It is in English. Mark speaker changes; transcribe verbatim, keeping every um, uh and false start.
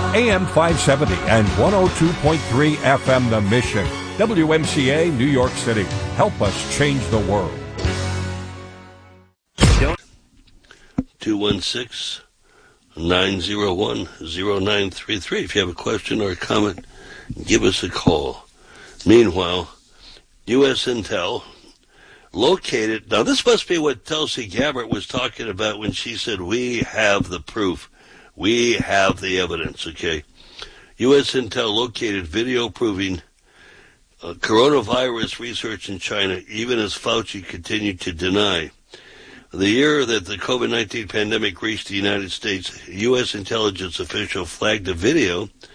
Speaker 1: A M five seventy and one oh two point three F M The Mission. W M C A, New York City. Help us change the world.
Speaker 2: two one six, nine oh one, oh nine three three. If you have a question or a comment, give us a call. Meanwhile, U S Intel located... Now, this must be what Tulsi Gabbard was talking about when she said, we have the proof. We have the evidence, okay? U S Intel located video proving uh, coronavirus research in China, even as Fauci continued to deny. The year that the COVID nineteen pandemic reached the United States, U S intelligence official flagged a video